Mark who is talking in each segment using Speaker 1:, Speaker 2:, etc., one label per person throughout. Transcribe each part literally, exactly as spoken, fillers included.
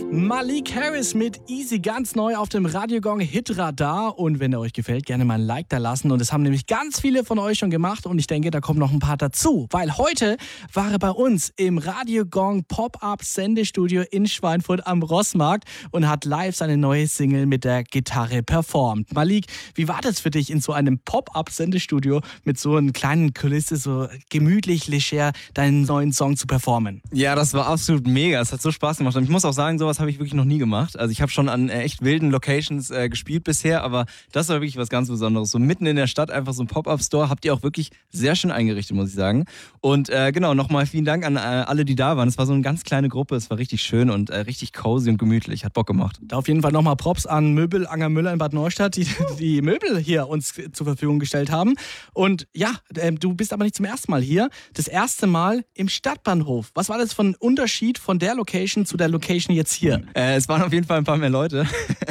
Speaker 1: Malik Harris mit Easy, ganz neu auf dem Radiogong Hitradar. Und wenn er euch gefällt, gerne mal ein Like da lassen. Und das haben nämlich ganz viele von euch schon gemacht. Und ich denke, da kommen noch ein paar dazu. Weil heute war er bei uns im Radiogong Pop-Up Sendestudio in Schweinfurt am Rossmarkt und hat live seine neue Single mit der Gitarre performt. Malik, wie war das für dich in so einem Pop-Up Sendestudio mit so einer kleinen Kulisse, so gemütlich, leger, deinen neuen Song zu performen?
Speaker 2: Ja, das war absolut mega. Es hat so Spaß gemacht. Und ich muss auch sagen, sowas habe ich wirklich noch nie gemacht. Also ich habe schon an äh, echt wilden Locations äh, gespielt bisher, aber das war wirklich was ganz Besonderes. So mitten in der Stadt einfach so ein Pop-Up-Store. Habt ihr auch wirklich sehr schön eingerichtet, muss ich sagen. Und äh, genau, nochmal vielen Dank an äh, alle, die da waren. Es war so eine ganz kleine Gruppe. Es war richtig schön und äh, richtig cozy und gemütlich. Hat Bock gemacht.
Speaker 1: Da auf jeden Fall nochmal Props an Möbel Anger Müller in Bad Neustadt, die die Möbel hier uns zur Verfügung gestellt haben. Und ja, äh, du bist aber nicht zum ersten Mal hier. Das erste Mal im Stadtbahnhof. Was war das für ein Unterschied von der Location zu der Location jetzt hier?
Speaker 2: Äh, es waren auf jeden Fall ein paar mehr Leute.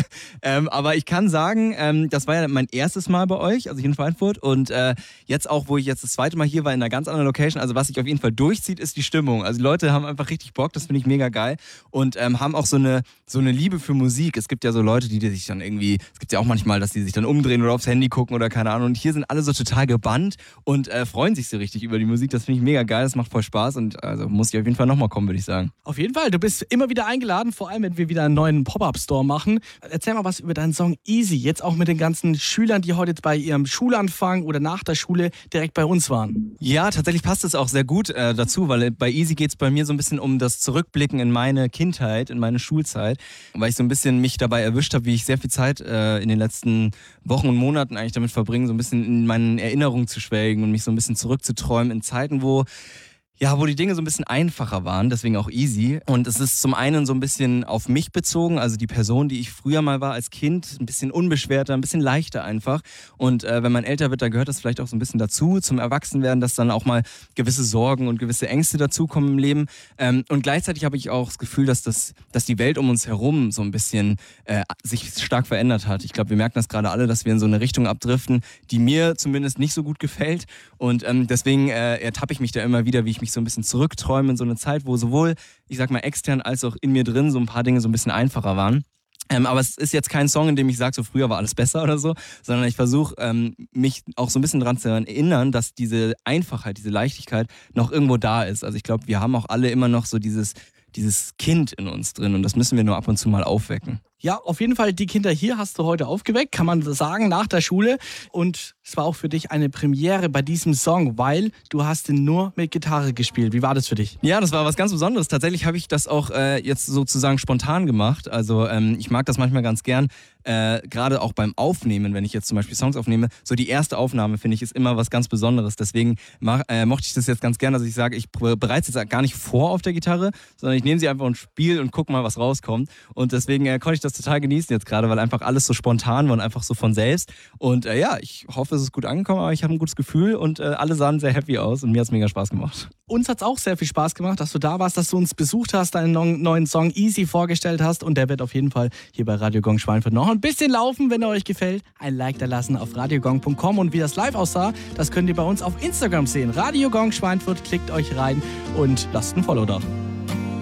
Speaker 2: ähm, aber ich kann sagen, ähm, das war ja mein erstes Mal bei euch, also hier in Schweinfurt. Und äh, jetzt auch, wo ich jetzt das zweite Mal hier war, in einer ganz anderen Location. Also was sich auf jeden Fall durchzieht, ist die Stimmung. Also die Leute haben einfach richtig Bock, das finde ich mega geil. Und ähm, haben auch so eine, so eine Liebe für Musik. Es gibt ja so Leute, die, die sich dann irgendwie, es gibt ja auch manchmal, dass die sich dann umdrehen oder aufs Handy gucken oder keine Ahnung. Und hier sind alle so total gebannt und äh, freuen sich so richtig über die Musik. Das finde ich mega geil, das macht voll Spaß. Und also muss ich auf jeden Fall nochmal kommen, würde ich sagen.
Speaker 1: Auf jeden Fall, du bist immer wieder eingeladen, vor allem wenn wir wieder einen neuen Pop-Up-Store machen. Erzähl mal was über deinen Song Easy, jetzt auch mit den ganzen Schülern, die heute bei ihrem Schulanfang oder nach der Schule direkt bei uns waren.
Speaker 2: Ja, tatsächlich passt es auch sehr gut äh, dazu, weil bei Easy geht es bei mir so ein bisschen um das Zurückblicken in meine Kindheit, in meine Schulzeit, weil ich so ein bisschen mich dabei erwischt habe, wie ich sehr viel Zeit äh, in den letzten Wochen und Monaten eigentlich damit verbringe, so ein bisschen in meinen Erinnerungen zu schwelgen und mich so ein bisschen zurückzuträumen in Zeiten, wo Ja, wo die Dinge so ein bisschen einfacher waren, deswegen auch Easy. Und es ist zum einen so ein bisschen auf mich bezogen, also die Person, die ich früher mal war als Kind, ein bisschen unbeschwerter, ein bisschen leichter einfach. Und äh, wenn man älter wird, dann gehört das vielleicht auch so ein bisschen dazu, zum Erwachsenwerden, dass dann auch mal gewisse Sorgen und gewisse Ängste dazukommen im Leben. Ähm, und gleichzeitig habe ich auch das Gefühl, dass, das, dass die Welt um uns herum so ein bisschen äh, sich stark verändert hat. Ich glaube, wir merken das gerade alle, dass wir in so eine Richtung abdriften, die mir zumindest nicht so gut gefällt. Und ähm, deswegen äh, ertappe ich mich da immer wieder, wie ich mich so ein bisschen zurückträume in so eine Zeit, wo sowohl, ich sag mal, extern als auch in mir drin so ein paar Dinge so ein bisschen einfacher waren. Ähm, aber es ist jetzt kein Song, in dem ich sage, so früher war alles besser oder so, sondern ich versuche, ähm, mich auch so ein bisschen daran zu erinnern, dass diese Einfachheit, diese Leichtigkeit noch irgendwo da ist. Also ich glaube, wir haben auch alle immer noch so dieses, dieses Kind in uns drin und das müssen wir nur ab und zu mal aufwecken.
Speaker 1: Ja, auf jeden Fall, die Kinder hier hast du heute aufgeweckt, kann man sagen, nach der Schule. Und es war auch für dich eine Premiere bei diesem Song, weil du hast ihn nur mit Gitarre gespielt. Wie war das für dich?
Speaker 2: Ja, das war was ganz Besonderes. Tatsächlich habe ich das auch äh, jetzt sozusagen spontan gemacht. Also ähm, ich mag das manchmal ganz gern, äh, gerade auch beim Aufnehmen, wenn ich jetzt zum Beispiel Songs aufnehme. So die erste Aufnahme, finde ich, ist immer was ganz Besonderes. Deswegen mach, äh, mochte ich das jetzt ganz gern, dass ich sage, ich bereite es jetzt gar nicht vor auf der Gitarre, sondern ich nehme sie einfach und spiele und gucke mal, was rauskommt. Und deswegen äh, konnte ich das total genießen jetzt gerade, weil einfach alles so spontan war und einfach so von selbst. Und äh, ja, ich hoffe, es ist gut angekommen, aber ich habe ein gutes Gefühl und äh, alle sahen sehr happy aus und mir hat es mega Spaß gemacht.
Speaker 1: Uns hat es auch sehr viel Spaß gemacht, dass du da warst, dass du uns besucht hast, deinen neuen Song Easy vorgestellt hast und der wird auf jeden Fall hier bei Radio Gong Schweinfurt noch ein bisschen laufen, wenn er euch gefällt. Ein Like da lassen auf radiogong punkt com und wie das live aussah, das könnt ihr bei uns auf Instagram sehen. Radio Gong Schweinfurt, klickt euch rein und lasst ein Follow da.